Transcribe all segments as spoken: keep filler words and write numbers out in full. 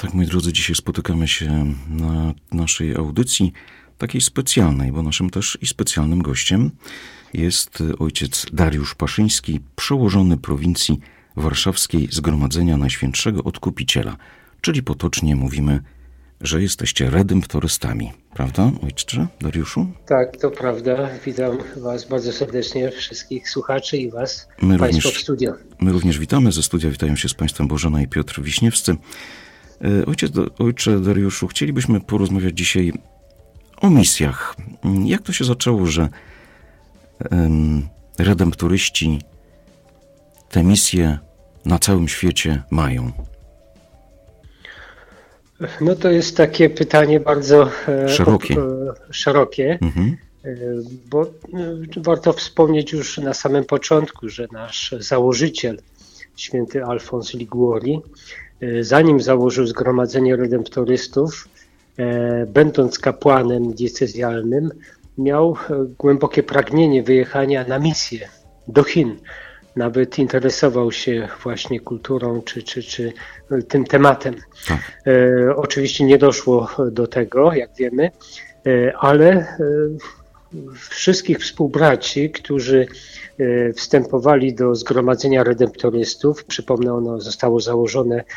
Tak, moi drodzy, dzisiaj spotykamy się na naszej audycji, takiej specjalnej, bo naszym też i specjalnym gościem jest ojciec Dariusz Paszyński, przełożony prowincji warszawskiej Zgromadzenia Najświętszego Odkupiciela, czyli potocznie mówimy, że jesteście redemptorystami. Prawda, ojcze Dariuszu? Tak, to prawda. Witam Was bardzo serdecznie, wszystkich słuchaczy i Was, my Państwo również, w studio. My również witamy. Ze studia witają się z Państwem Bożena i Piotr Wiśniewscy. Ojciec, ojcze Dariuszu, chcielibyśmy porozmawiać dzisiaj o misjach. Jak to się zaczęło, że um, redemptoryści te misje na całym świecie mają? No to jest takie pytanie bardzo szerokie, e, szerokie mhm. e, bo e, warto wspomnieć już na samym początku, że nasz założyciel, święty Alfons Liguori, e, zanim założył Zgromadzenie Redemptorystów, e, będąc kapłanem diecezjalnym, miał głębokie pragnienie wyjechania na misję do Chin. Nawet interesował się właśnie kulturą czy, czy, czy tym tematem. Tak. E, oczywiście nie doszło do tego, jak wiemy, e, ale e, wszystkich współbraci, którzy e, wstępowali do Zgromadzenia Redemptorystów, przypomnę, ono zostało założone e,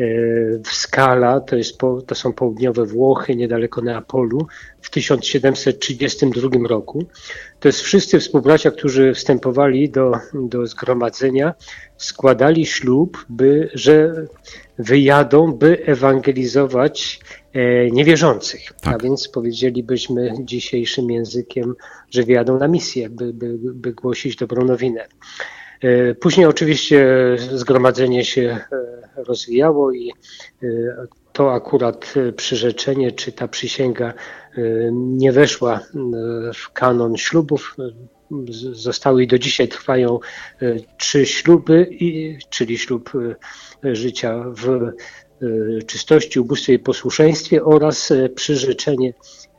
w Scala, to, jest po, to są południowe Włochy, niedaleko Neapolu, w tysiąc siedemset trzydziestym drugim roku. To jest wszyscy współbracia, którzy wstępowali do, do zgromadzenia, składali ślub, by, że wyjadą, by ewangelizować e, niewierzących. Tak. A więc powiedzielibyśmy dzisiejszym językiem, że wyjadą na misję, by, by, by głosić dobrą nowinę. E, później oczywiście zgromadzenie się e, rozwijało i e, to akurat przyrzeczenie, czy ta przysięga nie weszła w kanon ślubów. Zostały i do dzisiaj trwają trzy śluby, czyli ślub życia w czystości, ubóstwie i posłuszeństwie oraz przyrzeczenie,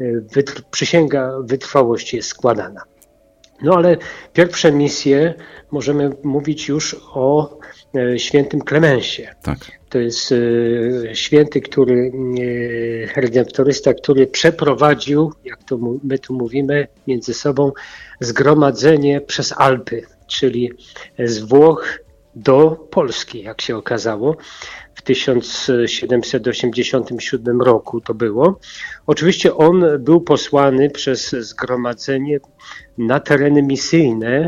przysięga wytrwałości jest składana. No ale pierwsze misje możemy mówić już o świętym Klemensie. Tak. To jest święty, który, redemptorysta, który przeprowadził, jak to my tu mówimy między sobą, zgromadzenie przez Alpy, czyli z Włoch do Polski, jak się okazało. W tysiąc siedemset osiemdziesiątym siódmym roku to było. Oczywiście on był posłany przez zgromadzenie na tereny misyjne.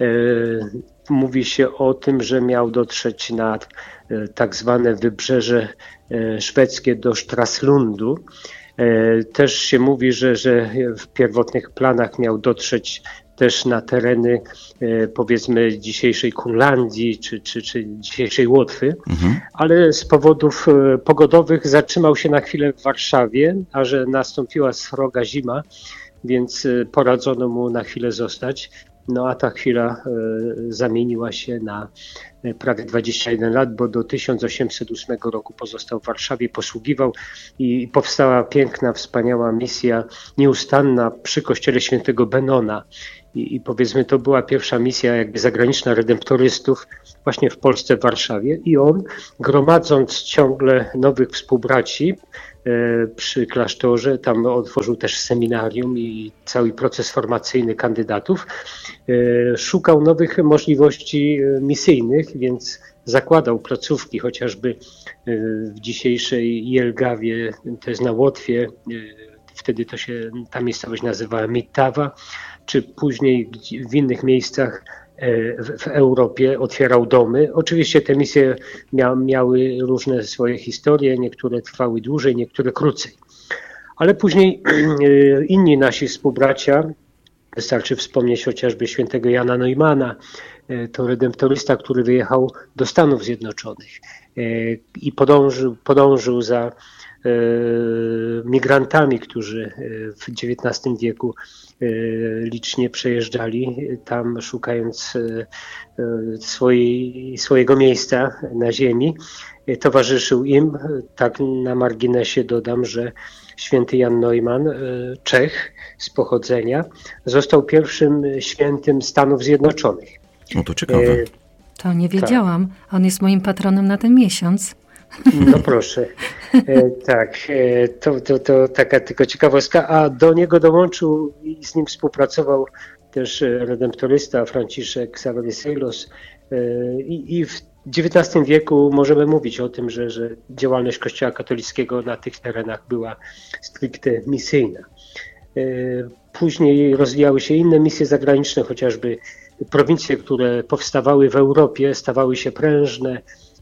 Mówi się o tym, że miał dotrzeć na tak zwane wybrzeże szwedzkie do Stralsundu. Też się mówi, że, że w pierwotnych planach miał dotrzeć też na tereny, powiedzmy, dzisiejszej Kurlandii czy, czy, czy dzisiejszej Łotwy, mhm. ale z powodów pogodowych zatrzymał się na chwilę w Warszawie, a że nastąpiła sroga zima, więc poradzono mu na chwilę zostać. No a ta chwila e, zamieniła się na prawie dwadzieścia jeden lat, bo do tysiąc osiemset ósmego roku pozostał w Warszawie, posługiwał i powstała piękna, wspaniała misja nieustanna przy kościele świętego Benona. I, I powiedzmy, to była pierwsza misja jakby zagraniczna redemptorystów właśnie w Polsce, w Warszawie. I on, gromadząc ciągle nowych współbraci e, przy klasztorze, tam otworzył też seminarium i cały proces formacyjny kandydatów, e, szukał nowych możliwości misyjnych, więc zakładał placówki, chociażby e, w dzisiejszej Jelgawie, to jest na Łotwie, e, wtedy to się ta miejscowość nazywała Mitawa, czy później w innych miejscach w, w Europie otwierał domy. Oczywiście te misje mia, miały różne swoje historie, niektóre trwały dłużej, niektóre krócej. Ale później inni nasi współbracia, wystarczy wspomnieć chociażby świętego Jana Neumana, to redemptorysta, który wyjechał do Stanów Zjednoczonych i podążył, podążył za migrantami, którzy w dziewiętnastym wieku licznie przejeżdżali tam, szukając swojej, swojego miejsca na ziemi. Towarzyszył im. Tak na marginesie dodam, że święty Jan Neumann, Czech z pochodzenia, został pierwszym świętym Stanów Zjednoczonych. No to ciekawe. To nie wiedziałam. On jest moim patronem na ten miesiąc. No proszę. E, tak, e, to, to, to taka tylko ciekawostka. A do niego dołączył i z nim współpracował też redemptorysta Franciszek Zavalliseiros. E, i, I w dziewiętnastym wieku możemy mówić o tym, że, że działalność Kościoła katolickiego na tych terenach była stricte misyjna. E, później rozwijały się inne misje zagraniczne, chociażby prowincje, które powstawały w Europie, stawały się prężne.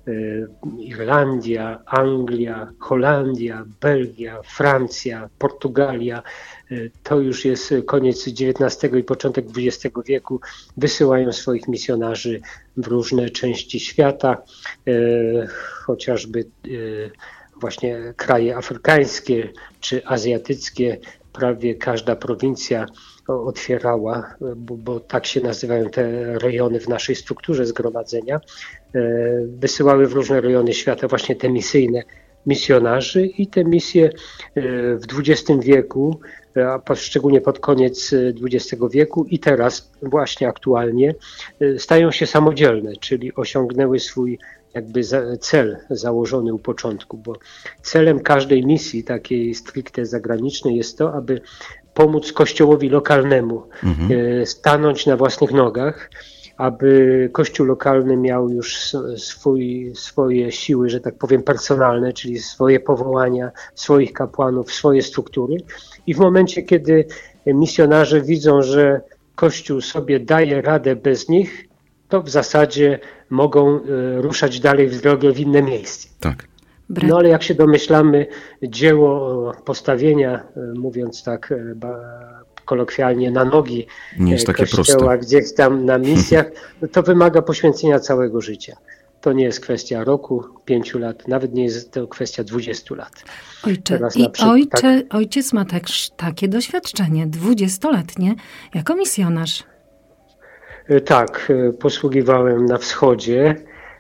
Irlandia, Anglia, Holandia, Belgia, Francja, Portugalia. To już jest koniec dziewiętnastego i początek dwudziestego wieku. Wysyłają swoich misjonarzy w różne części świata, chociażby właśnie kraje afrykańskie czy azjatyckie. Prawie każda prowincja otwierała, bo, bo tak się nazywają te rejony w naszej strukturze zgromadzenia, wysyłały w różne rejony świata właśnie te misyjne misjonarzy i te misje w dwudziestym wieku, a szczególnie pod koniec dwudziestego wieku i teraz właśnie aktualnie stają się samodzielne, czyli osiągnęły swój jakby cel założony u początku, bo celem każdej misji takiej stricte zagranicznej jest to, aby pomóc kościołowi lokalnemu mhm. stanąć na własnych nogach, aby kościół lokalny miał już swój, swoje siły, że tak powiem, personalne, czyli swoje powołania, swoich kapłanów, swoje struktury. I w momencie, kiedy misjonarze widzą, że kościół sobie daje radę bez nich, to w zasadzie mogą ruszać dalej w drogę w inne miejsce. Tak. No ale jak się domyślamy, dzieło postawienia, mówiąc tak kolokwialnie, na nogi nie jest takie kościoła proste. Gdzieś tam na misjach, to wymaga poświęcenia całego życia. To nie jest kwestia roku, pięciu lat, nawet nie jest to kwestia dwudziestu lat. Ojcze, i przykład, ojcze, tak, ojciec ma też takie doświadczenie dwudziestoletnie jako misjonarz. Tak, posługiwałem na wschodzie.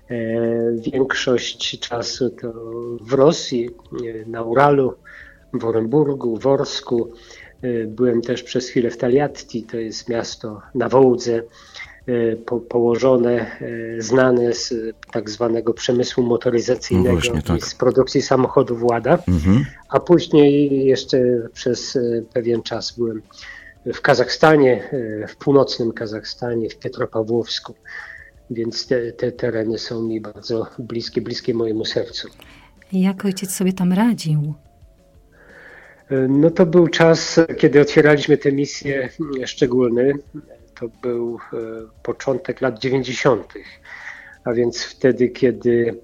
Większość czasu to w Rosji, na Uralu, w Oremburgu, w Orsku. Byłem też przez chwilę w Taliatti, to jest miasto na Wołdze, po, położone, znane z tak zwanego przemysłu motoryzacyjnego, no właśnie, tak. z produkcji samochodów Łada. Mhm. A później jeszcze przez pewien czas byłem w Kazachstanie, w północnym Kazachstanie, w Pietropawłowsku. Więc te, te tereny są mi bardzo bliskie, bliskie mojemu sercu. Jak ojciec sobie tam radził? No to był czas, kiedy otwieraliśmy te misje szczególny. To był początek lat dziewięćdziesiątych. A więc wtedy, kiedy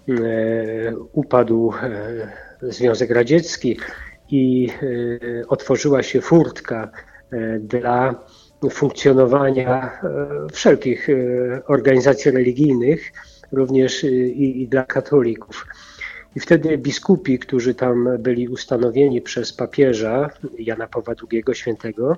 upadł Związek Radziecki i otworzyła się furtka dla funkcjonowania wszelkich organizacji religijnych, również i, i dla katolików. I wtedy biskupi, którzy tam byli ustanowieni przez papieża Jana Pawła drugiego Świętego,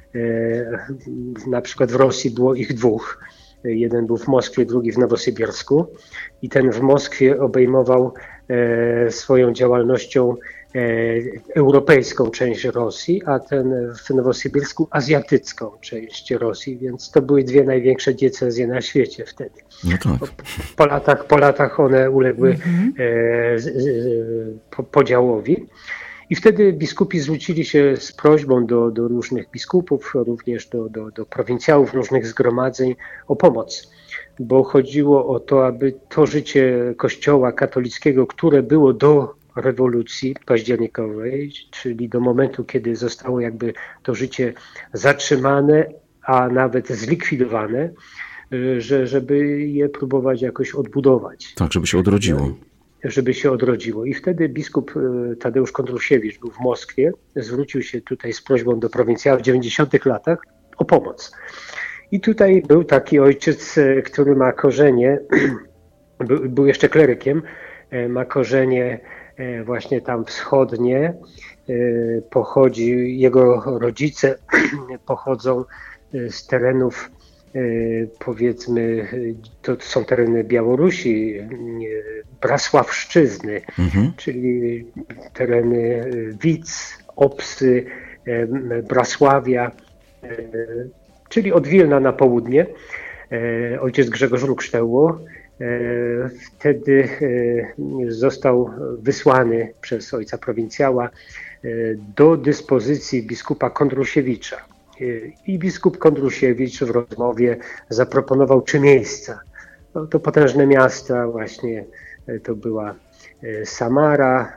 na przykład w Rosji było ich dwóch. Jeden był w Moskwie, drugi w Nowosybirsku. I ten w Moskwie obejmował swoją działalnością europejską część Rosji, a ten w Nowosybirsku azjatycką część Rosji, więc to były dwie największe diecezje na świecie wtedy. No tak. Po latach, po latach one uległy mm-hmm. e, z, z, po, podziałowi. I wtedy biskupi zwrócili się z prośbą do, do różnych biskupów, również do, do, do prowincjałów różnych zgromadzeń o pomoc. Bo chodziło o to, aby to życie Kościoła katolickiego, które było do rewolucji październikowej, czyli do momentu, kiedy zostało jakby to życie zatrzymane, a nawet zlikwidowane, że, żeby je próbować jakoś odbudować. Tak, żeby się odrodziło. Żeby się odrodziło. I wtedy biskup Tadeusz Kondrusiewicz był w Moskwie, zwrócił się tutaj z prośbą do prowincjałów w dziewięćdziesiątych latach o pomoc. I tutaj był taki ojciec, który ma korzenie, był, był jeszcze klerykiem, ma korzenie właśnie tam wschodnie, pochodzi, jego rodzice pochodzą z terenów, powiedzmy, to są tereny Białorusi, Brasławszczyzny, mhm. czyli tereny Wic, Opsy, Brasławia, czyli od Wilna na południe. Ojciec Grzegorz Rukształło Wtedy został wysłany przez ojca prowincjała do dyspozycji biskupa Kondrusiewicza. I biskup Kondrusiewicz w rozmowie zaproponował trzy miejsca. No, to potężne miasta, właśnie to była Samara,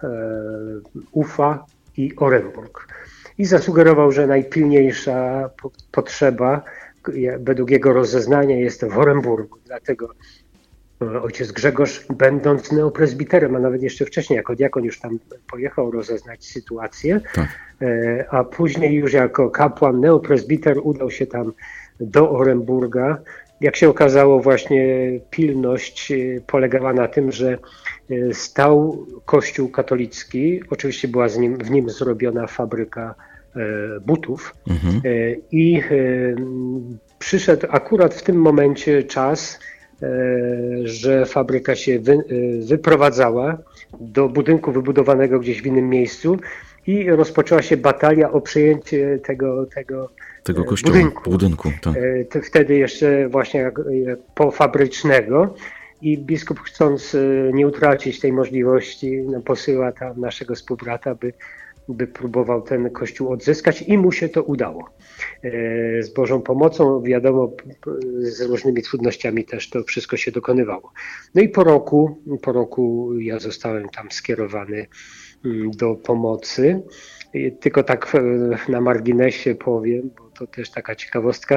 Ufa i Orenburg. I zasugerował, że najpilniejsza potrzeba według jego rozeznania jest w Orenburgu. Dlatego ojciec Grzegorz, będąc neopresbiterem, a nawet jeszcze wcześniej jako diakon, już tam pojechał rozeznać sytuację, tak. A później już jako kapłan, neopresbiter udał się tam do Orenburga. Jak się okazało, właśnie pilność polegała na tym, że stał Kościół katolicki, oczywiście była z nim, w nim zrobiona fabryka butów mhm. i przyszedł akurat w tym momencie czas, że fabryka się wy, wyprowadzała do budynku wybudowanego gdzieś w innym miejscu i rozpoczęła się batalia o przejęcie tego, tego, tego kościoła, budynku. budynku tak. Wtedy jeszcze właśnie jak, jak pofabrycznego i biskup, chcąc nie utracić tej możliwości, no, posyła tam naszego współbrata, by by próbował ten kościół odzyskać i mu się to udało. Z Bożą pomocą, wiadomo, z różnymi trudnościami też to wszystko się dokonywało. No i po roku, po roku ja zostałem tam skierowany do pomocy. Tylko tak na marginesie powiem, bo to też taka ciekawostka.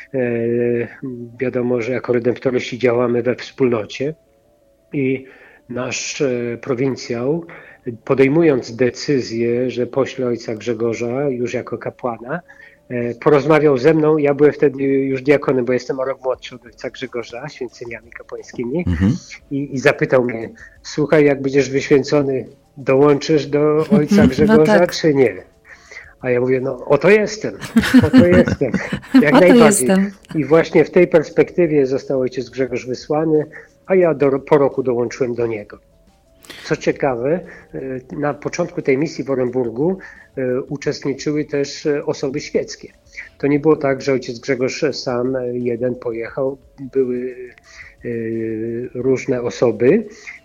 Wiadomo, że jako redemptoryści działamy we wspólnocie i nasz prowincjał, podejmując decyzję, że pośle ojca Grzegorza już jako kapłana, porozmawiał ze mną. Ja byłem wtedy już diakonem, bo jestem o rok młodszy od ojca Grzegorza, święceniami kapłańskimi mhm. i, i zapytał mnie, słuchaj, jak będziesz wyświęcony, dołączysz do ojca Grzegorza, no tak. czy nie? A ja mówię, no oto jestem, oto jestem, jak oto najbardziej. Jestem. I właśnie w tej perspektywie został ojciec Grzegorz wysłany, a ja do, po roku dołączyłem do niego. Co ciekawe, na początku tej misji w Orenburgu uczestniczyły też osoby świeckie. To nie było tak, że ojciec Grzegorz sam jeden pojechał. Były różne osoby.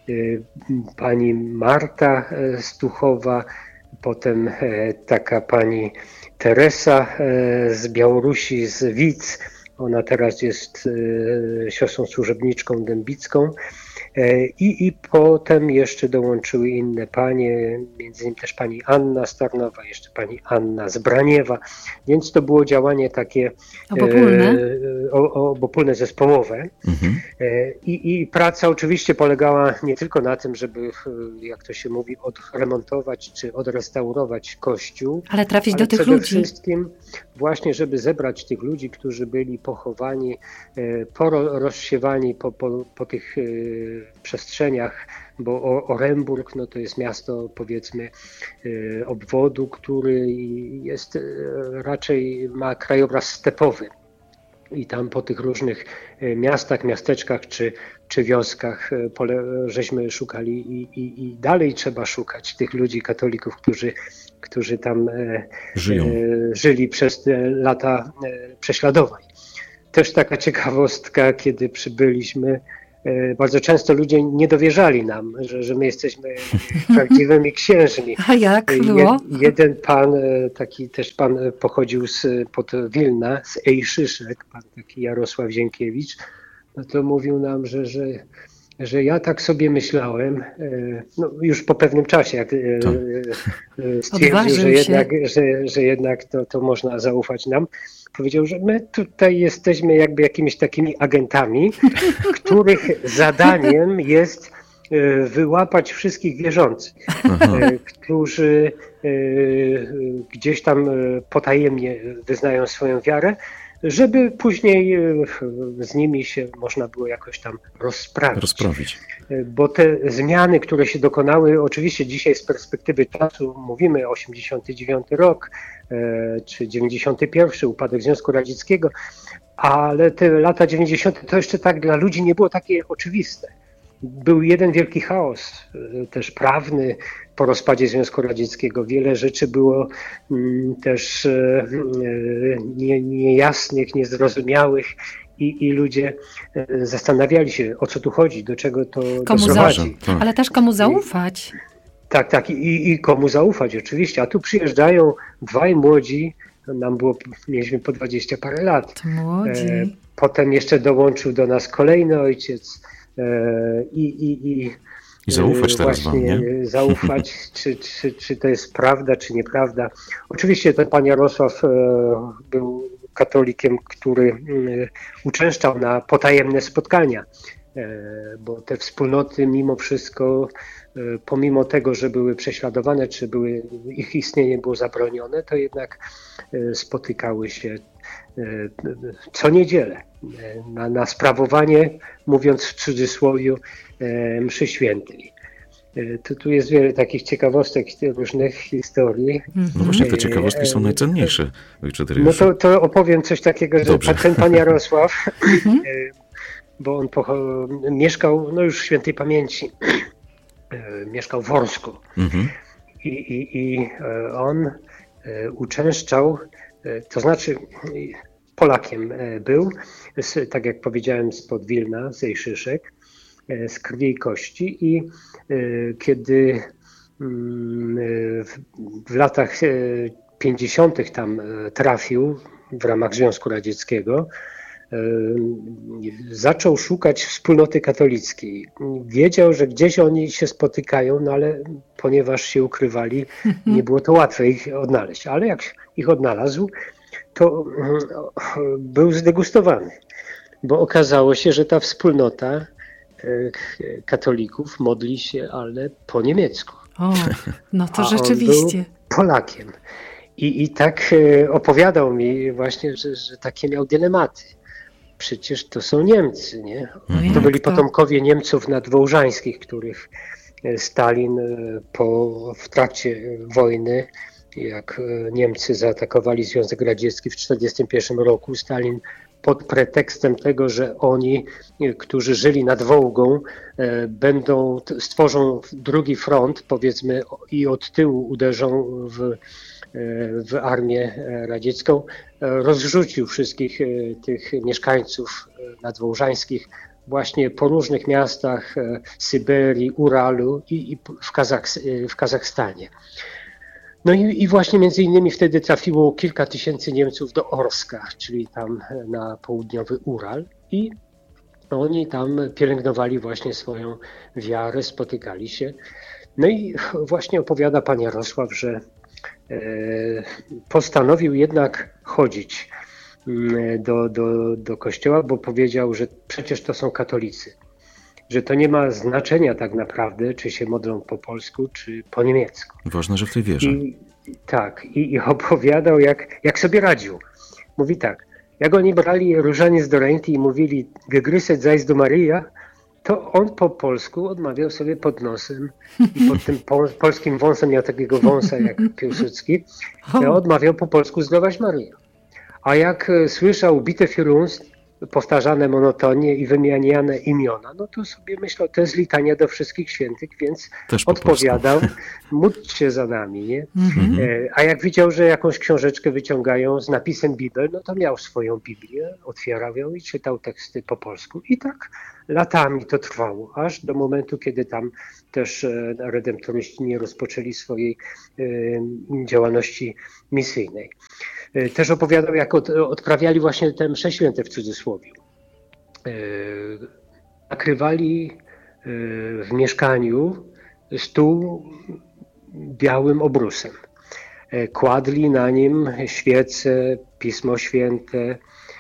Pani Marta Stuchowa, potem taka pani Teresa z Białorusi, z Widz. Ona teraz jest siostrą służebniczką dębicką. I, I potem jeszcze dołączyły inne panie, między innymi też pani Anna Starnowa, jeszcze pani Anna z Braniewa, więc to było działanie takie obopólne, e, obopólne zespołowe. Mhm. E, i, I praca oczywiście polegała nie tylko na tym, żeby, jak to się mówi, odremontować czy odrestaurować kościół, ale trafić ale do tych przede ludzi. wszystkim właśnie, żeby zebrać tych ludzi, którzy byli pochowani, e, poro, rozsiewani po, po, po tych e, przestrzeniach, bo Orenburg no to jest miasto, powiedzmy, obwodu, który jest raczej ma krajobraz stepowy. I tam po tych różnych miastach, miasteczkach czy, czy wioskach pole, żeśmy szukali i, i, i dalej trzeba szukać tych ludzi, katolików, którzy, którzy tam Żyją. żyli przez te lata prześladowań. Też taka ciekawostka, kiedy przybyliśmy, bardzo często ludzie nie dowierzali nam, że, że my jesteśmy prawdziwymi księżmi. A jak było? Jed, jeden pan, taki też pan pochodził z, pod Wilna, z Ejszyszek, pan taki Jarosław Zienkiewicz, no to mówił nam, że, że, że ja tak sobie myślałem, no już po pewnym czasie, jak to. stwierdził, że jednak, że, że jednak to, to można zaufać nam. Powiedział, że my tutaj jesteśmy jakby jakimiś takimi agentami, których zadaniem jest wyłapać wszystkich wierzących, Aha. którzy gdzieś tam potajemnie wyznają swoją wiarę, żeby później z nimi się można było jakoś tam rozprawić. rozprawić. Bo te zmiany, które się dokonały, oczywiście dzisiaj z perspektywy czasu mówimy osiemdziesiąty dziewiąty rok, czy dziewięćdziesiąty pierwszy, upadek Związku Radzieckiego, ale te lata dziewięćdziesiąte to jeszcze tak dla ludzi nie było takie oczywiste. Był jeden wielki chaos, też prawny, po rozpadzie Związku Radzieckiego. Wiele rzeczy było też niejasnych, niezrozumiałych i, i ludzie zastanawiali się, o co tu chodzi, do czego to komu doprowadzi. Za... Ale też komu zaufać. Tak, tak, i, i komu zaufać oczywiście, a tu przyjeżdżają dwaj młodzi, nam było, mieliśmy po dwadzieścia parę lat. Młodzi. E, potem jeszcze dołączył do nas kolejny ojciec e, i, i, i, I zaufać teraz wam, nie? Zaufać, czy, czy, czy to jest prawda, czy nieprawda. Oczywiście ten pan Jarosław e, był katolikiem, który e, uczęszczał na potajemne spotkania, e, bo te wspólnoty mimo wszystko, pomimo tego, że były prześladowane, czy były, ich istnienie było zabronione, to jednak spotykały się co niedzielę na, na sprawowanie, mówiąc w cudzysłowie, mszy świętej. Tu, tu jest wiele takich ciekawostek, różnych historii. No właśnie, te ciekawostki są najcenniejsze, ojcze Dariuszu. No to, to opowiem coś takiego, że Dobrze. ten pan Jarosław, bo on pocho- mieszkał, no już świętej pamięci, mieszkał w Worsku. Mhm. I, i, I on uczęszczał, to znaczy Polakiem był, z, tak jak powiedziałem, spod Wilna, z Ejszyszek, z krwi i kości. I kiedy w, w latach pięćdziesiątych tam trafił w ramach Związku Radzieckiego, zaczął szukać wspólnoty katolickiej. Wiedział, że gdzieś oni się spotykają, no ale ponieważ się ukrywali, nie było to łatwe ich odnaleźć. Ale jak ich odnalazł, to był zdegustowany, bo okazało się, że ta wspólnota katolików modli się, ale po niemiecku. O, no to A rzeczywiście. On był Polakiem. I, I tak opowiadał mi właśnie, że, że takie miał dylematy. Przecież to są Niemcy, nie? No to byli to? potomkowie Niemców nadwołżańskich, których Stalin po, w trakcie wojny, jak Niemcy zaatakowali Związek Radziecki w tysiąc dziewięćset czterdziestym pierwszym roku, Stalin pod pretekstem tego, że oni, którzy żyli nad Wołgą, będą, stworzą drugi front, powiedzmy, i od tyłu uderzą w w armię radziecką, rozrzucił wszystkich tych mieszkańców nadwołżańskich właśnie po różnych miastach Syberii, Uralu i, i w, Kazachs- w Kazachstanie. No i, i właśnie między innymi wtedy trafiło kilka tysięcy Niemców do Orska, czyli tam na południowy Ural, i oni tam pielęgnowali właśnie swoją wiarę, spotykali się. No i właśnie opowiada pan Jarosław, że postanowił jednak chodzić do, do, do kościoła, bo powiedział, że przecież to są katolicy, że to nie ma znaczenia tak naprawdę, czy się modlą po polsku, czy po niemiecku. Ważne, że w tej wierze. I, tak, i, i opowiadał, jak, jak sobie radził. Mówi tak, jak oni brali różaniec do ręki i mówili Gegrüßet seist du Maria, to on po polsku odmawiał sobie pod nosem i pod tym pol- polskim wąsem, miał takiego wąsa jak Piłsudski, odmawiał po polsku Zdrowaś Maryjo. A jak słyszał Bitte für uns, powtarzane monotonnie i wymieniane imiona, no to sobie myślał, to jest litania do wszystkich świętych, więc odpowiadał, módl się za nami, nie? Mm-hmm. A jak widział, że jakąś książeczkę wyciągają z napisem Bibel, no to miał swoją Biblię, otwierał ją i czytał teksty po polsku. I tak latami to trwało, aż do momentu, kiedy tam też redemptoryści nie rozpoczęli swojej działalności misyjnej. Też opowiadał, jak od, odprawiali właśnie te msze święte w cudzysłowie. Nakrywali w mieszkaniu stół białym obrusem. Kładli na nim świece, Pismo Święte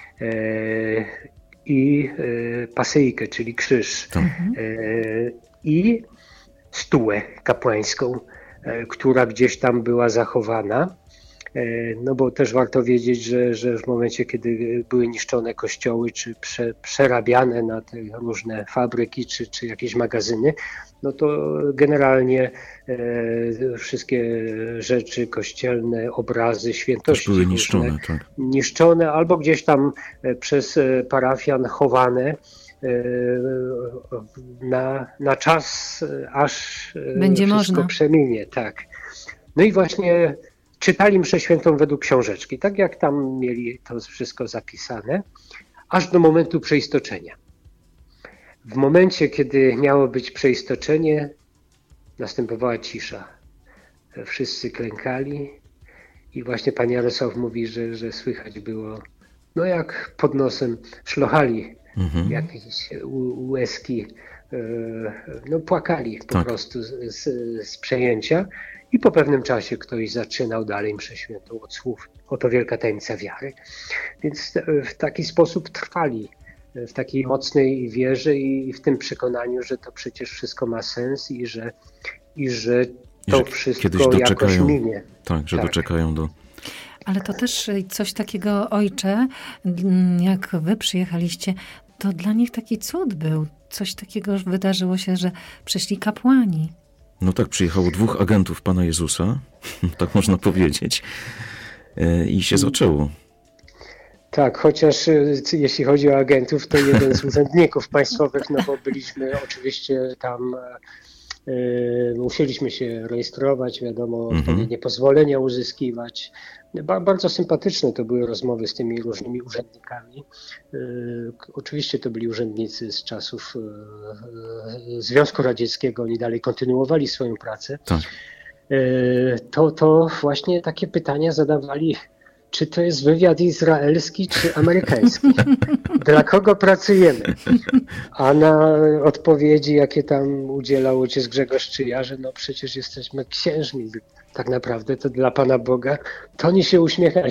i pasyjkę, czyli krzyż. Mhm. I stułę kapłańską, która gdzieś tam była zachowana. No bo też warto wiedzieć, że, że w momencie, kiedy były niszczone kościoły, czy prze, przerabiane na te różne fabryki, czy, czy jakieś magazyny, no to generalnie e, wszystkie rzeczy kościelne, obrazy, świętości były niszczone, różne, tak. niszczone albo gdzieś tam przez parafian chowane na, na czas, aż będzie wszystko można. przeminie. Tak. No i właśnie czytali mszę świętą według książeczki, tak jak tam mieli to wszystko zapisane, aż do momentu przeistoczenia. W momencie, kiedy miało być przeistoczenie, następowała cisza. Wszyscy klękali i właśnie pan Jarosław mówi, że, że słychać było, no jak pod nosem szlochali mhm. jakieś łezki, no płakali po tak. prostu z, z, z przejęcia i po pewnym czasie ktoś zaczynał dalej mszę świętą od słów. Oto wielka tajemnica wiary. Więc w taki sposób trwali, w takiej mocnej wierze i w tym przekonaniu, że to przecież wszystko ma sens i że, i że to I że wszystko jakoś minie. Tak, że tak. doczekają do... Ale to też coś takiego, ojcze, jak wy przyjechaliście, to dla nich taki cud był. Coś takiego wydarzyło się, że przyszli kapłani. No tak, przyjechało dwóch agentów Pana Jezusa, tak można powiedzieć, i się zaczęło. Tak, chociaż jeśli chodzi o agentów, to jeden z urzędników państwowych, no bo byliśmy oczywiście tam, y, musieliśmy się rejestrować, wiadomo, odpowiednie mm-hmm. pozwolenia uzyskiwać. Ba, bardzo sympatyczne to były rozmowy z tymi różnymi urzędnikami. Y, oczywiście to byli urzędnicy z czasów y, Związku Radzieckiego, oni dalej kontynuowali swoją pracę. Tak. Y, to, to właśnie takie pytania zadawali, czy to jest wywiad izraelski, czy amerykański? Dla kogo pracujemy? A na odpowiedzi, jakie tam udzielał ojciec Grzegorz Czyja, że no przecież jesteśmy księżmi, tak naprawdę to dla Pana Boga, to oni się uśmiechali.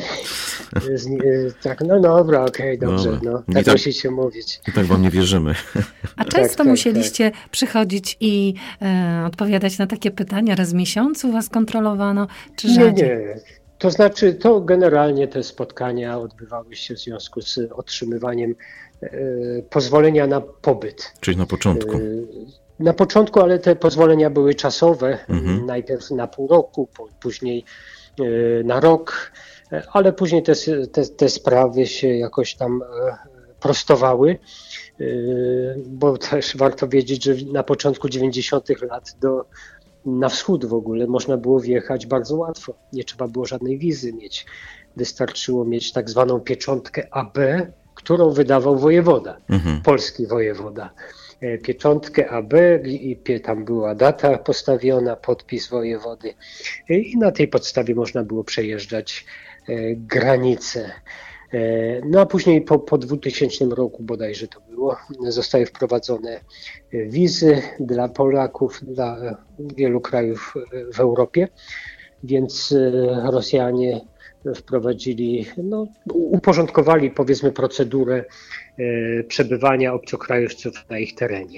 Tak, no dobra, okej, okay, dobrze, no, tak, tak musicie mówić. I tak wam nie wierzymy. A często tak, musieliście tak. przychodzić i e, odpowiadać na takie pytania? Raz w miesiącu was kontrolowano, czy rzadziej? Nie, nie. To znaczy, to generalnie te spotkania odbywały się w związku z otrzymywaniem e, pozwolenia na pobyt. Czyli na początku. E, na początku, ale te pozwolenia były czasowe. Mhm. Najpierw na pół roku, później e, na rok, ale później te, te, te sprawy się jakoś tam e, prostowały, e, bo też warto wiedzieć, że na początku dziewięćdziesiątych lat do na wschód w ogóle można było wjechać bardzo łatwo. Nie trzeba było żadnej wizy mieć. Wystarczyło mieć tak zwaną pieczątkę A B, którą wydawał wojewoda, mhm. polski wojewoda. Pieczątkę A B i tam była data postawiona, podpis wojewody i na tej podstawie można było przejeżdżać granice. No a później po, po dwutysięcznym roku bodajże to było, zostały wprowadzone wizy dla Polaków, dla wielu krajów w Europie, więc Rosjanie wprowadzili, no, uporządkowali powiedzmy procedurę przebywania obcokrajowców na ich terenie.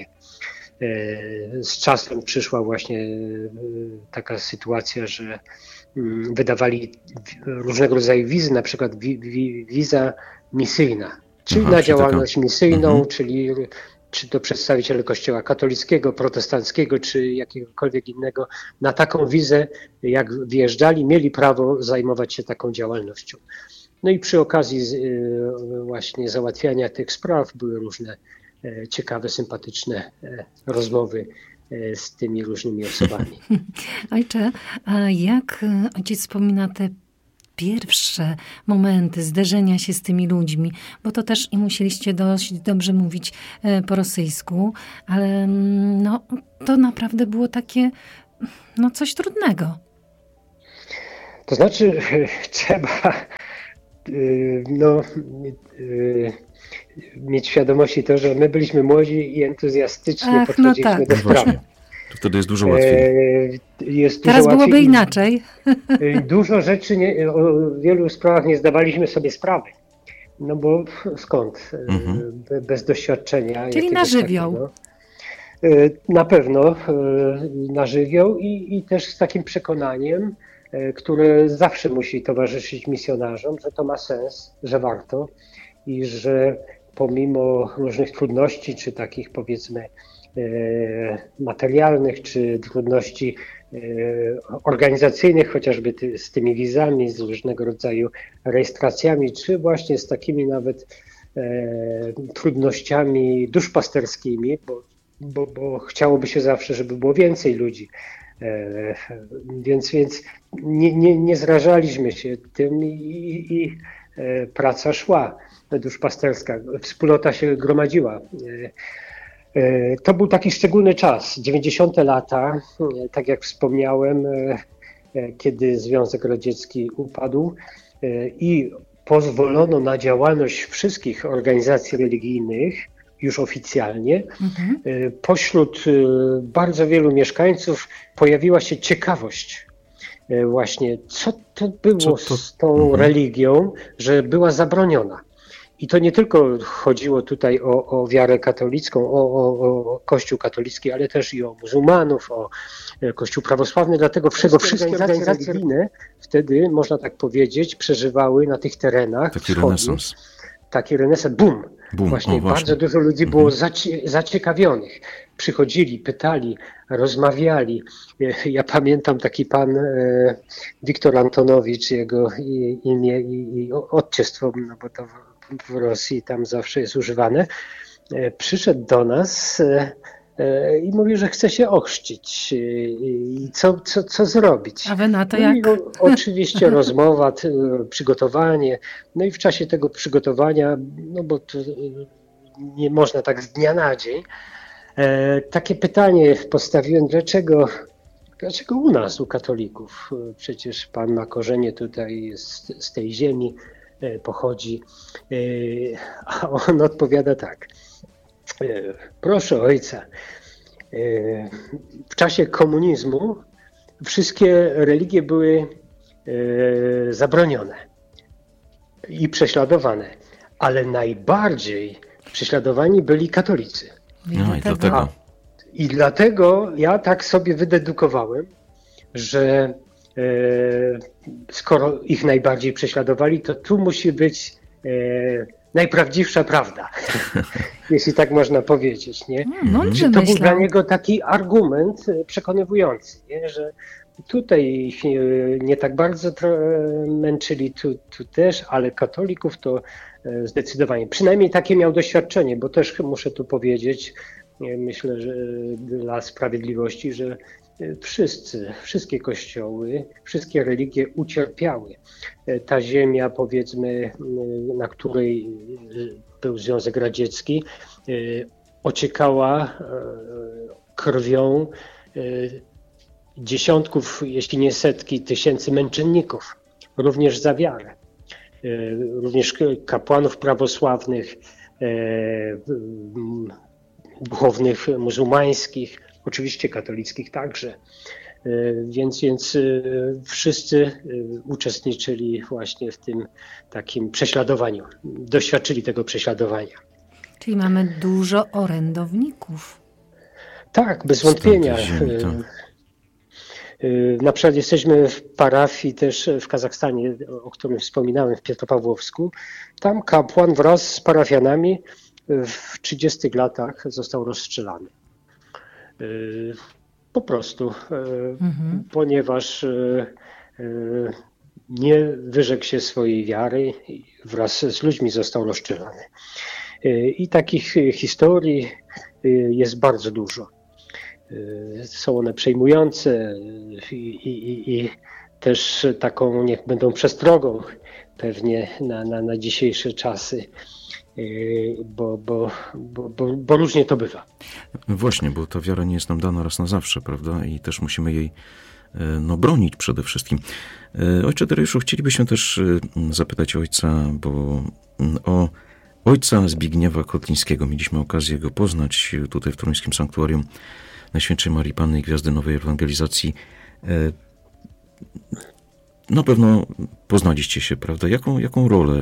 Z czasem przyszła właśnie taka sytuacja, że wydawali różnego rodzaju wizy, na przykład wi, wi, wiza misyjna, czyli Aha, na działalność taka... misyjną, mhm. czyli czy to przedstawiciele Kościoła katolickiego, protestanckiego, czy jakiegokolwiek innego, na taką wizę, jak wjeżdżali, mieli prawo zajmować się taką działalnością. No i przy okazji właśnie załatwiania tych spraw były różne ciekawe, sympatyczne rozmowy z tymi różnymi osobami. Ojcze, a jak ojciec wspomina te pierwsze momenty zderzenia się z tymi ludźmi, bo to też i musieliście dość dobrze mówić po rosyjsku, ale no, to naprawdę było takie no, coś trudnego. To znaczy trzeba no, mieć świadomości to, że my byliśmy młodzi i entuzjastycznie Ach, podchodziliśmy no tak. do sprawy. To wtedy jest dużo łatwiej. Jest Teraz dużo byłoby łatwiej. inaczej. Dużo rzeczy, nie, o wielu sprawach nie zdawaliśmy sobie sprawy. No bo skąd? Mhm. Bez doświadczenia. Czyli na żywioł. Takiego. Na pewno na żywioł i, i też z takim przekonaniem, które zawsze musi towarzyszyć misjonarzom, że to ma sens, że warto i że pomimo różnych trudności, czy takich powiedzmy materialnych, czy trudności organizacyjnych, chociażby z tymi wizami, z różnego rodzaju rejestracjami, czy właśnie z takimi nawet trudnościami duszpasterskimi, bo, bo, bo chciałoby się zawsze, żeby było więcej ludzi. Więc, więc nie, nie, nie zrażaliśmy się tym i, i praca szła duszpasterska, wspólnota się gromadziła. To był taki szczególny czas, dziewięćdziesiąte lata, tak jak wspomniałem, kiedy Związek Radziecki upadł i pozwolono na działalność wszystkich organizacji religijnych, już oficjalnie. Mhm. Pośród bardzo wielu mieszkańców pojawiła się ciekawość właśnie, co to było co to? z tą mhm. religią, że była zabroniona. I to nie tylko chodziło tutaj o, o wiarę katolicką, o, o, o Kościół katolicki, ale też i o muzułmanów, o Kościół prawosławny. Dlatego wszystkie, wszystkie organizacje religijne wtedy, można tak powiedzieć, przeżywały na tych terenach taki renesans. Taki renesans, boom. Boom. Właśnie, o, właśnie bardzo dużo ludzi mhm. było zacie, zaciekawionych. Przychodzili, pytali, rozmawiali. Ja pamiętam taki pan e, Wiktor Antonowicz, jego imię i, i odciestwo, no bo to w Rosji tam zawsze jest używane, przyszedł do nas i mówi, że chce się ochrzcić i co, co, co zrobić. A wy na to no jak? I o, oczywiście rozmowa, przygotowanie. No i w czasie tego przygotowania, no bo to nie można tak z dnia na dzień, takie pytanie postawiłem, dlaczego Dlaczego u nas, u katolików? Przecież pan ma korzenie tutaj z, z tej ziemi, pochodzi, a on odpowiada tak. Proszę ojca, w czasie komunizmu wszystkie religie były zabronione i prześladowane, ale najbardziej prześladowani byli katolicy. No i dlatego. I dlatego ja tak sobie wydedukowałem, że skoro ich najbardziej prześladowali, to tu musi być e, najprawdziwsza prawda, jeśli tak można powiedzieć. Nie? No, że to był dla niego taki argument przekonywujący, nie? Że tutaj ich nie tak bardzo męczyli, tu, tu też, ale katolików to zdecydowanie. Przynajmniej takie miał doświadczenie, bo też muszę tu powiedzieć, myślę, że dla sprawiedliwości, że wszyscy, wszystkie kościoły, wszystkie religie ucierpiały. Ta ziemia, powiedzmy, na której był Związek Radziecki, ociekała krwią dziesiątków, jeśli nie setki tysięcy męczenników, również za wiarę. Również kapłanów prawosławnych, duchownych muzułmańskich, oczywiście katolickich także. Więc, więc wszyscy uczestniczyli właśnie w tym takim prześladowaniu, doświadczyli tego prześladowania. Czyli mamy dużo orędowników. Tak, bez wątpienia. Na przykład jesteśmy w parafii też w Kazachstanie, o którym wspominałem, w Pietropawłowsku. Tam kapłan wraz z parafianami w trzydziestych latach został rozstrzelany. Po prostu, mhm. ponieważ nie wyrzekł się swojej wiary i wraz z ludźmi został rozstrzelany. I takich historii jest bardzo dużo. Są one przejmujące i, i, i też taką niech będą przestrogą pewnie na, na, na dzisiejsze czasy. Bo, bo, bo, bo, bo różnie to bywa. Właśnie, bo ta wiara nie jest nam dana raz na zawsze, prawda? I też musimy jej no, bronić przede wszystkim. Ojcze Dariuszu, chcielibyśmy też zapytać ojca, bo o ojca Zbigniewa Kotlińskiego. Mieliśmy okazję go poznać tutaj w toruńskim sanktuarium Najświętszej Marii Panny i Gwiazdy Nowej Ewangelizacji. Na pewno poznaliście się, prawda? Jaką, jaką rolę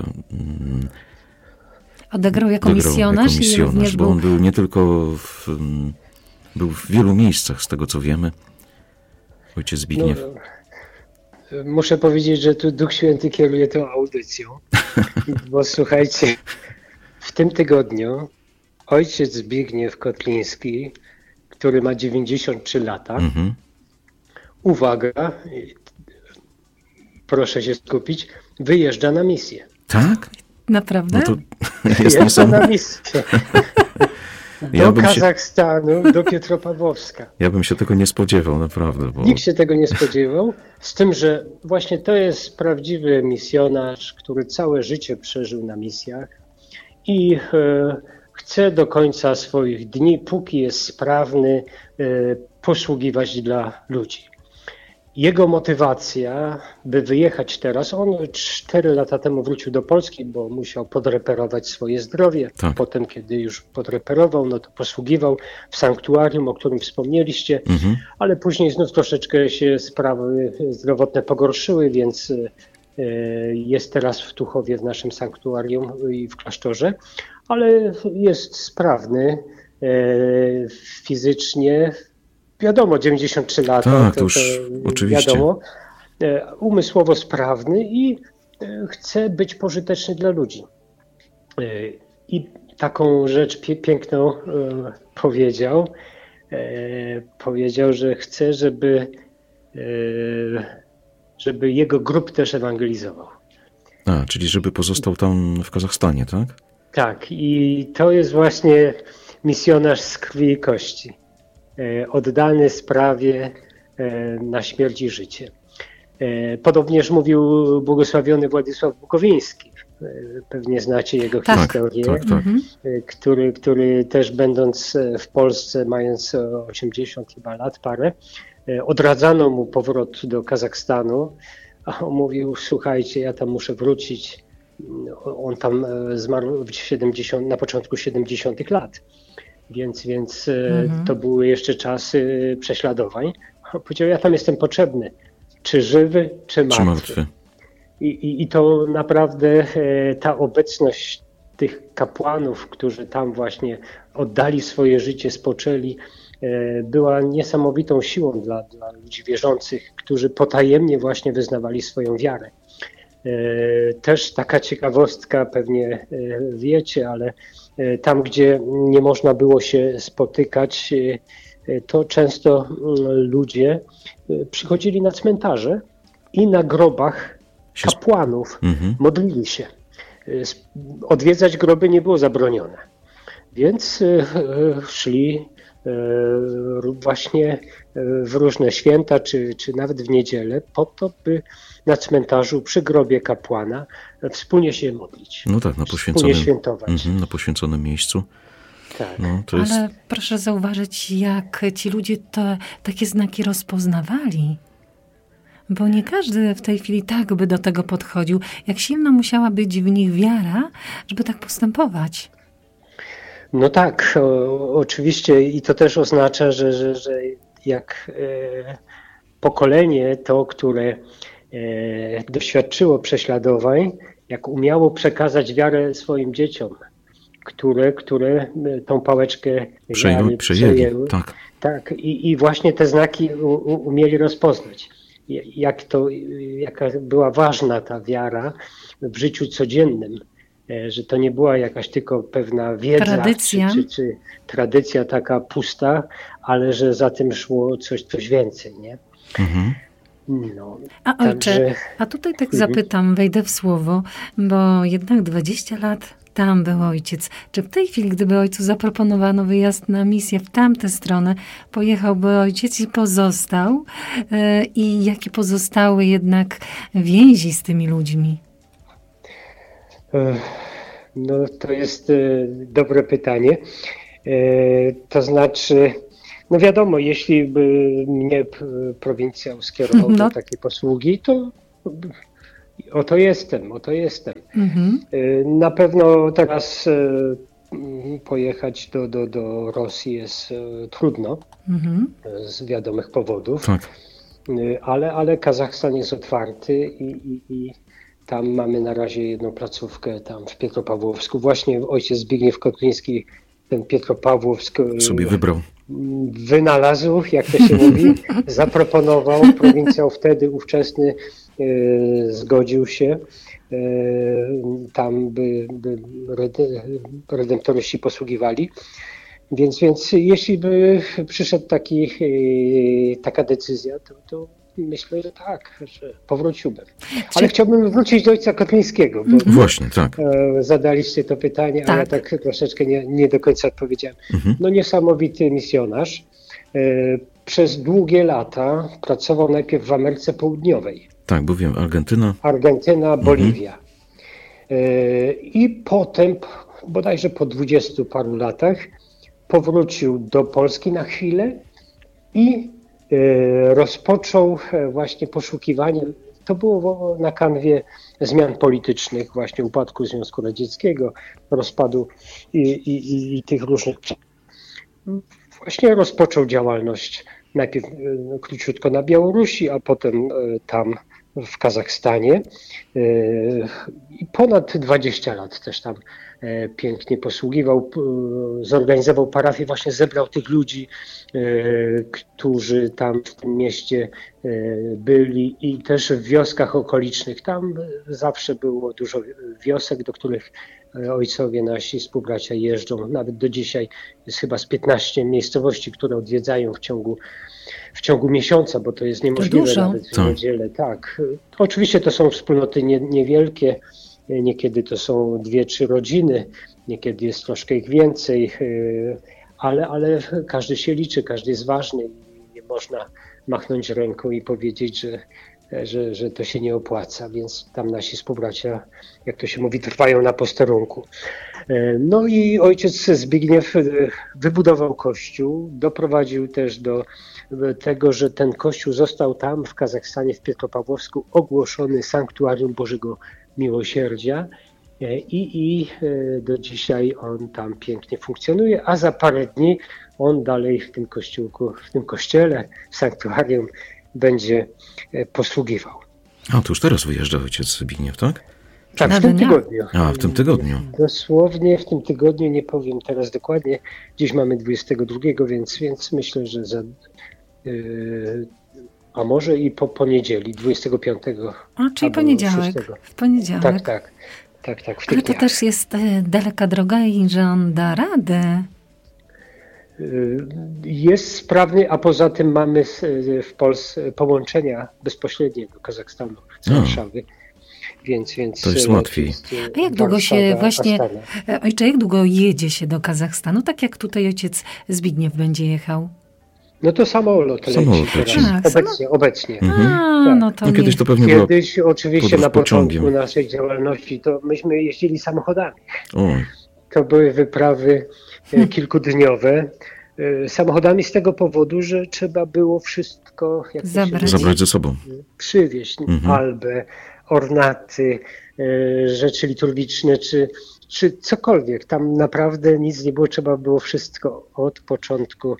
odegrał jako odegrał misjonarz, jako misjonarz i również bo był... on był nie tylko w, był w wielu miejscach, z tego co wiemy. Ojciec Zbigniew. No, muszę powiedzieć, że tu Duch Święty kieruje tą audycją, bo słuchajcie, w tym tygodniu ojciec Zbigniew Kotliński, który ma dziewięćdziesiąt trzy lata, mhm. uwaga, proszę się skupić, wyjeżdża na misję. Tak? Naprawdę? No to jest na misję. do ja Kazachstanu, się... do Pietropawłowska. Ja bym się tego nie spodziewał, naprawdę. Bo... Nikt się tego nie spodziewał, z tym, że właśnie to jest prawdziwy misjonarz, który całe życie przeżył na misjach i e, chce do końca swoich dni, póki jest sprawny, e, posługiwać dla ludzi. Jego motywacja, by wyjechać teraz, on cztery lata temu wrócił do Polski, bo musiał podreperować swoje zdrowie. Tak. Potem, kiedy już podreperował, no to posługiwał w sanktuarium, o którym wspomnieliście, mhm. ale później znów troszeczkę się sprawy zdrowotne pogorszyły, więc jest teraz w Tuchowie w naszym sanktuarium i w klasztorze, ale jest sprawny fizycznie. Wiadomo, dziewięćdziesiąt trzy lata, tak, to, to, już to oczywiście. Wiadomo, umysłowo sprawny i chce być pożyteczny dla ludzi. I taką rzecz piękną powiedział, powiedział, że chce, żeby, żeby jego grup też ewangelizował. A, czyli żeby pozostał tam w Kazachstanie, tak? Tak, i to jest właśnie misjonarz z krwi i kości. Oddany sprawie na śmierć i życie. Podobnież mówił błogosławiony Władysław Bukowiński. Pewnie znacie jego tak, historię, tak, tak. Który, który też będąc w Polsce, mając osiemdziesiąt chyba lat parę, odradzano mu powrót do Kazachstanu, a on mówił, słuchajcie, ja tam muszę wrócić. On tam zmarł w siedemdziesiątych, na początku siedemdziesiątych lat. Więc, więc mhm. to były jeszcze czasy prześladowań. Powiedział, ja tam jestem potrzebny. Czy żywy, czy martwy. Czy martwy. I, i, I to naprawdę ta obecność tych kapłanów, którzy tam właśnie oddali swoje życie, spoczęli, była niesamowitą siłą dla, dla ludzi wierzących, którzy potajemnie właśnie wyznawali swoją wiarę. Też taka ciekawostka, pewnie wiecie, ale tam, gdzie nie można było się spotykać, to często ludzie przychodzili na cmentarze i na grobach kapłanów mhm. modlili się. Odwiedzać groby nie było zabronione, więc szli właśnie w różne święta, czy, czy nawet w niedzielę, po to, by na cmentarzu przy grobie kapłana wspólnie się modlić. No tak, na poświęconym, świętować. Mm-hmm, na poświęconym miejscu. Tak. No, to jest... Ale proszę zauważyć, jak ci ludzie te, takie znaki rozpoznawali. Bo nie każdy w tej chwili tak by do tego podchodził. Jak silna musiała być w nich wiara, żeby tak postępować. No tak, o, oczywiście i to też oznacza, że, że, że jak e, pokolenie to, które e, doświadczyło prześladowań, jak umiało przekazać wiarę swoim dzieciom, które, które tą pałeczkę Przejął, przejęły. Tak, tak i, i właśnie te znaki u, u, umieli rozpoznać. Jak to, jaka była ważna ta wiara w życiu codziennym. Że to nie była jakaś tylko pewna wiedza, tradycja. Czy, czy, czy tradycja taka pusta, ale że za tym szło coś, coś więcej, nie? Mhm. No, a ojcze, także... a tutaj tak mhm. zapytam, wejdę w słowo, bo jednak dwadzieścia lat tam był ojciec. Czy w tej chwili, gdyby ojcu zaproponowano wyjazd na misję w tamtę stronę, pojechałby ojciec i pozostał? Yy, I jakie pozostały jednak więzi z tymi ludźmi? No to jest dobre pytanie. To znaczy, no wiadomo, jeśli by mnie prowincjał skierował no. do takiej posługi, to oto jestem, oto jestem. Mhm. Na pewno teraz pojechać do, do, do Rosji jest trudno mhm. z wiadomych powodów, tak. ale, ale Kazachstan jest otwarty i, i, i tam mamy na razie jedną placówkę tam w Pietropawłowsku. Właśnie ojciec Zbigniew Kotliński ten Pietropawłowsk sobie wybrał. Wynalazł, jak to się mówi, zaproponował. Prowincjał wtedy ówczesny e, zgodził się. E, tam by, by redemptoryści posługiwali. Więc, więc jeśli by przyszedł taki, taka decyzja, to, to myślę, że tak, że powróciłbym. Ale Czy... chciałbym wrócić do ojca Kopińskiego, bo Właśnie, tak. zadaliście to pytanie, tak. A ja tak troszeczkę nie, nie do końca odpowiedziałem. Mhm. No niesamowity misjonarz. Przez długie lata pracował najpierw w Ameryce Południowej. Tak, bo wiem, Argentyna. Argentyna, Boliwia. Mhm. I potem, bodajże po dwudziestu paru latach, powrócił do Polski na chwilę i rozpoczął właśnie poszukiwanie. To było na kanwie zmian politycznych, właśnie upadku Związku Radzieckiego, rozpadu i, i, i tych różnych. Właśnie rozpoczął działalność najpierw króciutko na Białorusi, a potem tam w Kazachstanie i ponad dwadzieścia lat też tam pięknie posługiwał, zorganizował parafię, właśnie zebrał tych ludzi, którzy tam w tym mieście byli i też w wioskach okolicznych. Tam zawsze było dużo wiosek, do których ojcowie nasi współbracia jeżdżą. Nawet do dzisiaj jest chyba z piętnaście miejscowości, które odwiedzają w ciągu, w ciągu miesiąca, bo to jest niemożliwe to nawet w niedzielę. Tak. Oczywiście to są wspólnoty nie, niewielkie, niekiedy to są dwie, trzy rodziny, niekiedy jest troszkę ich więcej, ale, ale każdy się liczy, każdy jest ważny i nie można machnąć ręką i powiedzieć, że, że, że to się nie opłaca, więc tam nasi współbracia, jak to się mówi, trwają na posterunku. No i ojciec Zbigniew wybudował kościół, doprowadził też do tego, że ten kościół został tam w Kazachstanie, w Pietropawłowsku ogłoszony sanktuarium Bożego Miłosierdzia i, i do dzisiaj on tam pięknie funkcjonuje, a za parę dni on dalej w tym kościółku, w tym kościele, w sanktuarium będzie posługiwał. A, to już teraz wyjeżdża ojciec Zbigniew, tak? Tak, w tym tygodniu. A, w tym tygodniu. Dosłownie w tym tygodniu, nie powiem teraz dokładnie. Dziś mamy dwudziestego drugiego, więc, więc myślę, że za... Yy, a może i po poniedzieli, dwudziestego piątego. A, czyli poniedziałek. szóstego. W poniedziałek. Tak, tak. tak, tak w Ale to dniach. też jest daleka droga i że on da radę. Jest sprawny, a poza tym mamy w Polsce połączenia bezpośrednie do Kazachstanu, z Warszawy. Więc, więc to jest łatwiej. A jak długo się właśnie, ojcze, jak długo jedzie się do Kazachstanu? Tak jak tutaj ojciec Zbigniew będzie jechał? No to samolot leci samolot teraz. leci. A, obecnie, obecnie. Mhm. A, tak. no to no, kiedyś to pewnie Kiedyś było oczywiście na początku naszej działalności to myśmy jeździli samochodami. Oj. To były wyprawy kilkudniowe. Samochodami z tego powodu, że trzeba było wszystko jak zabrać. zabrać ze sobą. Przywieźć mhm. albę, ornaty, rzeczy liturgiczne, czy, czy cokolwiek. Tam naprawdę nic nie było, trzeba było wszystko od początku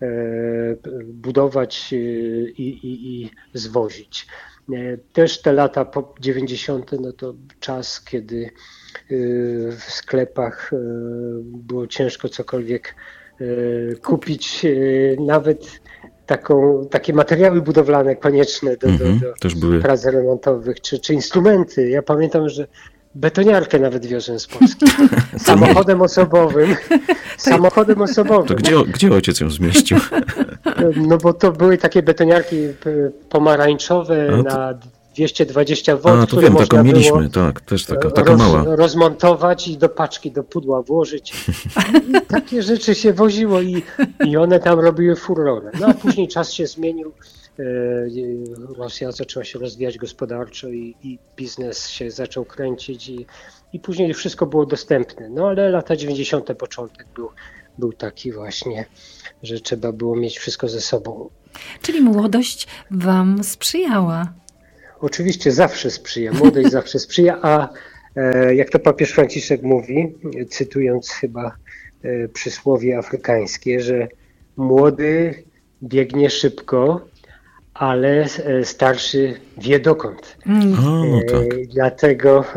budować i, i, i zwozić. Też te lata po dziewięćdziesiąte, no to czas, kiedy w sklepach było ciężko cokolwiek kupić, nawet taką, takie materiały budowlane konieczne do, mhm, do, do też były. prac remontowych, czy, czy instrumenty. Ja pamiętam, że betoniarkę nawet wiozłem z Polski. Samochodem osobowym. Samochodem osobowym. To gdzie, gdzie ojciec ją zmieścił? No bo to były takie betoniarki pomarańczowe to... na dwieście dwadzieścia wolt, A, to wiem, taką mieliśmy, tak, też taka, taka roz, mała. rozmontować i do paczki, do pudła włożyć. I takie rzeczy się woziło i, i one tam robiły furorę. No a później czas się zmienił. Rosja zaczęła się rozwijać gospodarczo i, i biznes się zaczął kręcić i, i później wszystko było dostępne. No ale lata dziewięćdziesiąte początek był, był taki właśnie, że trzeba było mieć wszystko ze sobą. Czyli młodość wam sprzyjała? Oczywiście zawsze sprzyja, młodość zawsze sprzyja, a e, jak to papież Franciszek mówi, cytując chyba e, przysłowie afrykańskie, że młody biegnie szybko, ale starszy wie dokąd. Mm. O, no tak. E, dlatego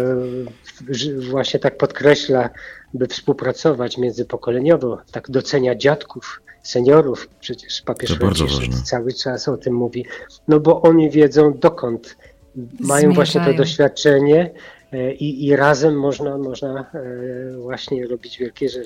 e, właśnie tak podkreśla, by współpracować międzypokoleniowo, tak docenia dziadków, seniorów, przecież papież Franciszek cały czas o tym mówi, no bo oni wiedzą dokąd, mają Zmierzają. właśnie to doświadczenie i, i razem można, można właśnie robić wielkie rzeczy.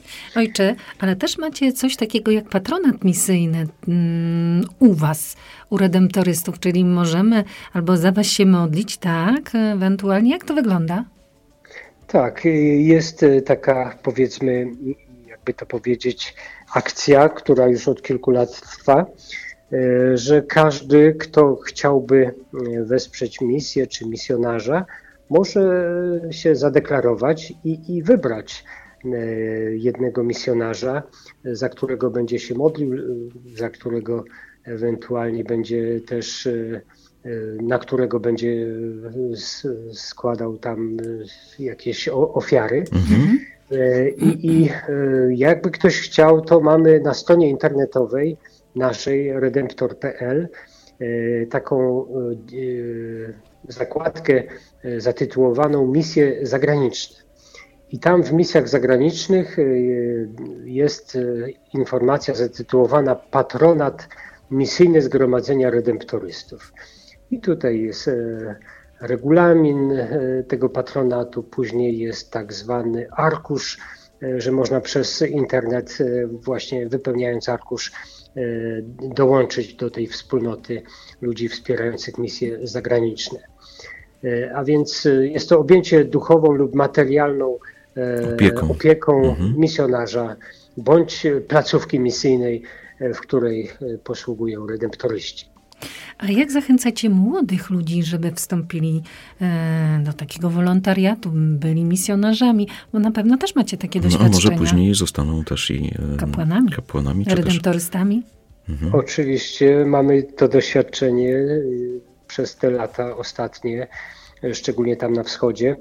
Ojcze, ale też macie coś takiego jak patronat misyjny um, u was, u redemptorystów, czyli możemy albo za was się modlić, tak? Ewentualnie jak to wygląda? Tak, jest taka, powiedzmy, jakby to powiedzieć, akcja, która już od kilku lat trwa, że każdy, kto chciałby wesprzeć misję czy misjonarza, może się zadeklarować i, i wybrać jednego misjonarza, za którego będzie się modlił, za którego ewentualnie będzie też, na którego będzie składał tam jakieś ofiary. Mhm. I, I jakby ktoś chciał, to mamy na stronie internetowej naszej redemptor kropka p l taką zakładkę zatytułowaną Misje zagraniczne. I tam w misjach zagranicznych jest informacja zatytułowana Patronat Misyjne Zgromadzenia Redemptorystów. I tutaj jest regulamin tego patronatu, później jest tak zwany arkusz, że można przez internet, właśnie wypełniając arkusz, dołączyć do tej wspólnoty ludzi wspierających misje zagraniczne. A więc jest to objęcie duchową lub materialną opieką, opieką mhm. misjonarza bądź placówki misyjnej, w której posługują redemptoryści. A jak zachęcacie młodych ludzi, żeby wstąpili do takiego wolontariatu, byli misjonarzami? Bo na pewno też macie takie doświadczenia. No, a może później zostaną też i kapłanami, kapłanami redemptorystami? Też... Mhm. Oczywiście mamy to doświadczenie przez te lata ostatnie, szczególnie tam na wschodzie.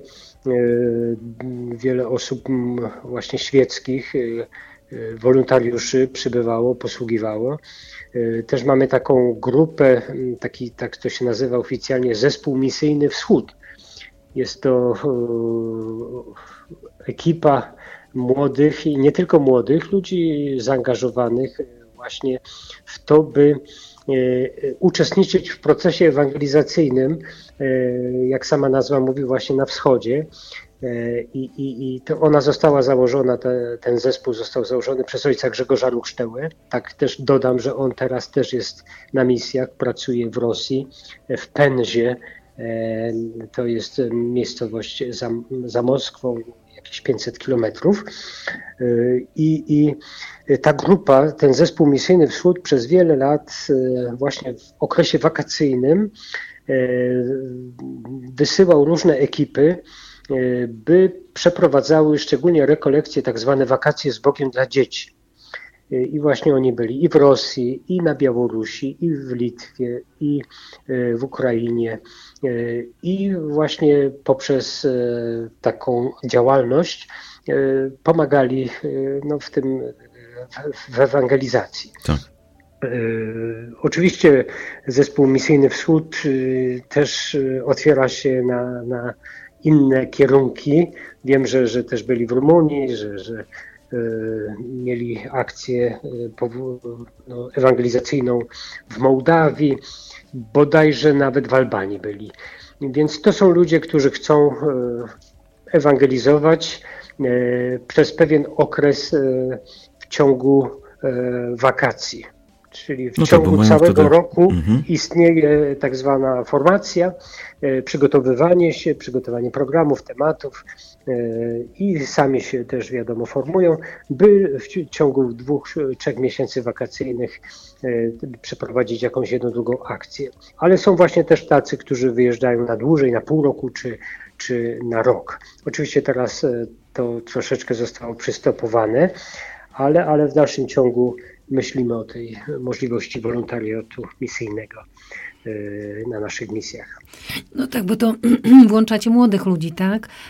Wiele osób właśnie świeckich, wolontariuszy przybywało, posługiwało. Też mamy taką grupę, taki, tak to się nazywa oficjalnie, Zespół Misyjny Wschód. Jest to ekipa młodych i nie tylko młodych, ludzi zaangażowanych właśnie w to, by uczestniczyć w procesie ewangelizacyjnym, jak sama nazwa mówi, właśnie na wschodzie. I, i, i to ona została założona, te, ten zespół został założony przez ojca Grzegorza Lukształę. Tak też dodam, że on teraz też jest na misjach, pracuje w Rosji, w Penzie. To jest miejscowość za, za Moskwą, jakieś pięćset kilometrów. I, I ta grupa, ten zespół misyjny Wschód przez wiele lat właśnie w okresie wakacyjnym wysyłał różne ekipy, by przeprowadzały szczególnie rekolekcje, tak zwane wakacje z Bogiem dla dzieci. I właśnie oni byli i w Rosji, i na Białorusi, i w Litwie, i w Ukrainie. I właśnie poprzez taką działalność pomagali no, w tym, w ewangelizacji. Tak. Oczywiście zespół misyjny Wschód też otwiera się na, na inne kierunki. Wiem, że, że też byli w Rumunii, że, że mieli akcję no, ewangelizacyjną w Mołdawii, bodajże nawet w Albanii byli. Więc to są ludzie, którzy chcą ewangelizować przez pewien okres w ciągu wakacji. Czyli w no ciągu tak, całego wtedy... roku mhm. istnieje tak zwana formacja, e, przygotowywanie się, przygotowanie programów, tematów e, i sami się też wiadomo formują, by w ciągu dwóch, trzech miesięcy wakacyjnych e, przeprowadzić jakąś jedną, drugą akcję. Ale są właśnie też tacy, którzy wyjeżdżają na dłużej, na pół roku czy, czy na rok. Oczywiście teraz e, to troszeczkę zostało przystopowane, ale, ale w dalszym ciągu myślimy o tej możliwości wolontariatu misyjnego na naszych misjach. No tak, bo to włączacie młodych ludzi, tak?